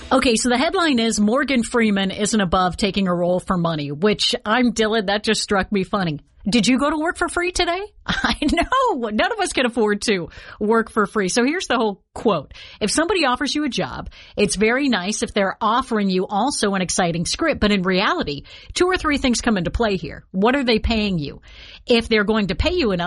Okay, so the headline is Morgan Freeman isn't above taking a role for money, which I'm Dylan, that just struck me funny. Did you go to work for free today? I know. None of us can afford to work for free. So here's the whole quote. If somebody offers you a job, it's very nice if they're offering you also an exciting script. But in reality, 2 or 3 things come into play here. What are they paying you? If they're going to pay you enough,